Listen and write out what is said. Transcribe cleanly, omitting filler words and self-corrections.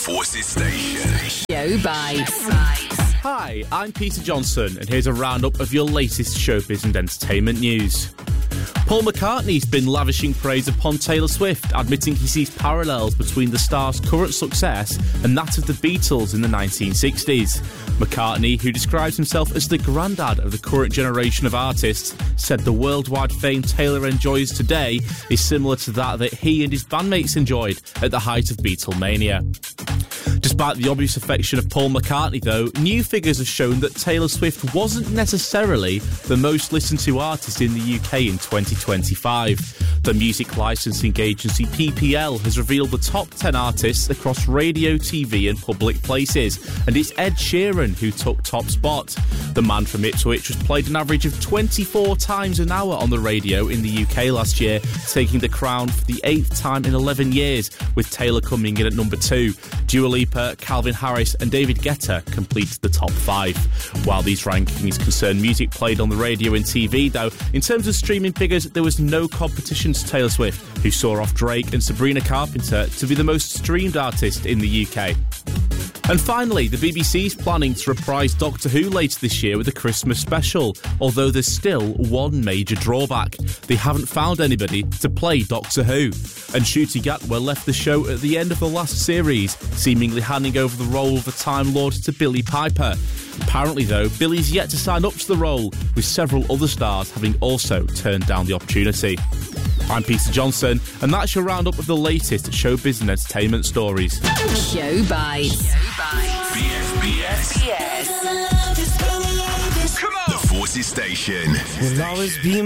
Forces Station. Show Bites. Hi, I'm Peter Johnson, and here's a roundup of your latest showbiz and entertainment news. Paul McCartney's been lavishing praise upon Taylor Swift, admitting he sees parallels between the star's current success and that of the Beatles in the 1960s. McCartney, who describes himself as the granddad of the current generation of artists, said the worldwide fame Taylor enjoys today is similar to that he and his bandmates enjoyed at the height of Beatlemania. Despite the obvious affection of Paul McCartney, though, new figures have shown that Taylor Swift wasn't necessarily the most listened to artist in the UK in 2025. The music licensing agency PPL has revealed the top 10 artists across radio, TV and public places, and it's Ed Sheeran who took top spot. The man from Ipswich was played an average of 24 times an hour on the radio in the UK last year, taking the crown for the 8th time in 11 years, with Taylor coming in at number 2. Dua Lipa, Calvin Harris and David Guetta completed the top 5. While these rankings concern music played on the radio and TV, though, in terms of streaming figures, there was no competition to Taylor Swift, who saw off Drake and Sabrina Carpenter to be the most streamed artist in the UK. And finally, the BBC's planning to reprise Doctor Who later this year with a Christmas special, although there's still one major drawback. They haven't found anybody to play Doctor Who. And Ncuti Gatwa left the show at the end of the last series, seemingly handing over the role of the Time Lord to Billie Piper. Apparently, though, Billy's yet to sign up to the role, with several other stars having also turned down the opportunity. I'm Peter Johnson, and that's your roundup of the latest showbiz and entertainment stories. Show Bites. BFBS. Come on! The Forces Station. Will always be